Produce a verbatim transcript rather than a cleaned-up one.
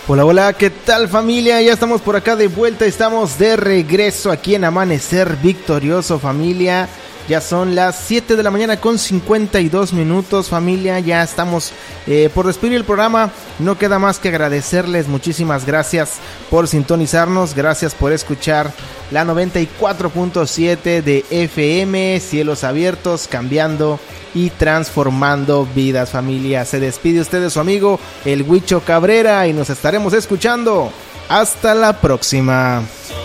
Hola, hola, ¿qué tal familia? Ya estamos por acá de vuelta, estamos de regreso aquí en Amanecer Victorioso, familia. Ya son las siete de la mañana con cincuenta y dos minutos, familia. Ya estamos eh, por despedir el programa. No queda más que agradecerles. Muchísimas gracias por sintonizarnos. Gracias por escuchar la noventa y cuatro punto siete de F M. Cielos abiertos, cambiando y transformando vidas, familia. Se despide usted de su amigo, el Huicho Cabrera. Y nos estaremos escuchando. Hasta la próxima.